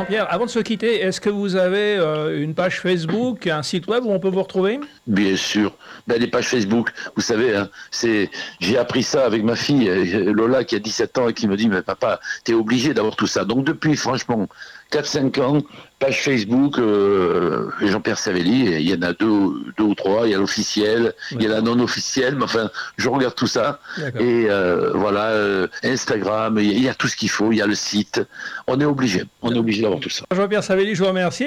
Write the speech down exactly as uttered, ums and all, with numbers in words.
Jean-Pierre, avant de se quitter, est-ce que vous avez euh, une page Facebook, un site web où on peut vous retrouver? Bien sûr. Ben, les pages Facebook, vous savez, hein, c'est, j'ai appris ça avec ma fille, euh, Lola, qui a dix-sept ans et qui me dit, mais papa, t'es obligé d'avoir tout ça. Donc depuis, franchement, quatre cinq ans, page Facebook, euh, Jean-Pierre Savelli, il y en a deux, deux ou trois, il y a l'officiel, il y a la non officielle, mais enfin, je regarde tout ça. D'accord. Et euh, voilà, euh, Instagram, il y, a- il y a tout ce qu'il faut, il y a le site. On est obligé, on est obligé d'avoir tout ça. Jean-Pierre Savelli, je vous remercie.